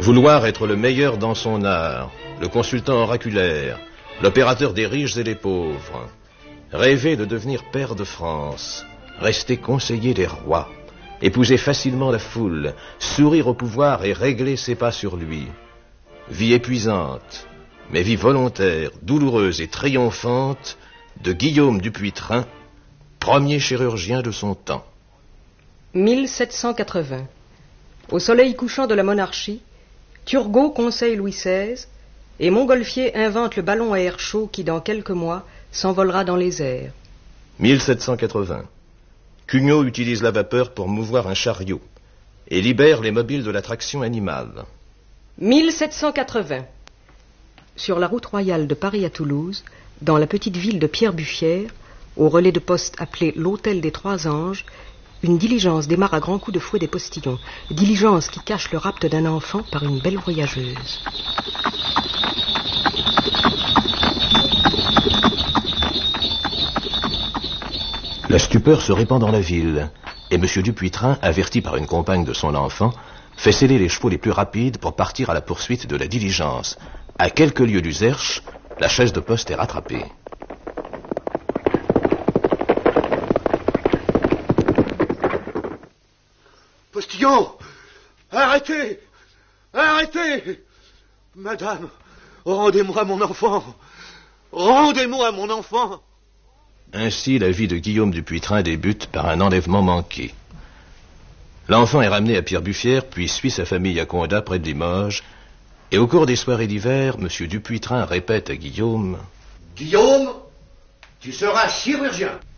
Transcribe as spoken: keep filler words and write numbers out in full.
Vouloir être le meilleur dans son art, le consultant oraculaire, l'opérateur des riches et des pauvres. Rêver de devenir pair de France, rester conseiller des rois, épouser facilement la foule, sourire au pouvoir et régler ses pas sur lui. Vie épuisante, mais vie volontaire, douloureuse et triomphante de Guillaume Dupuytren, premier chirurgien de son temps. mille sept cent quatre-vingts. Au soleil couchant de la monarchie, Turgot conseille Louis seize et Montgolfier invente le ballon à air chaud qui, dans quelques mois, s'envolera dans les airs. mille sept cent quatre-vingts. Cugnot utilise la vapeur pour mouvoir un chariot et libère les mobiles de la traction animale. mille sept cent quatre-vingts. Sur la route royale de Paris à Toulouse, dans la petite ville de Pierre-Buffière, au relais de poste appelé l'Hôtel des Trois Anges, une diligence démarre à grands coups de fouet des postillons. Diligence qui cache le rapt d'un enfant par une belle voyageuse. La stupeur se répand dans la ville, et M. Dupuytren, averti par une compagne de son enfant, fait sceller les chevaux les plus rapides pour partir à la poursuite de la diligence. À quelques lieues du Zerche, la chaise de poste est rattrapée. Postillon! Arrêtez! Arrêtez! Madame, rendez-moi mon enfant! Rendez-moi mon enfant! Ainsi, la vie de Guillaume Dupuytren débute par un enlèvement manqué. L'enfant est ramené à Pierre-Buffière, puis suit sa famille à Condat, près de Limoges. Et au cours des soirées d'hiver, M. Dupuytren répète à Guillaume... Guillaume, tu seras chirurgien.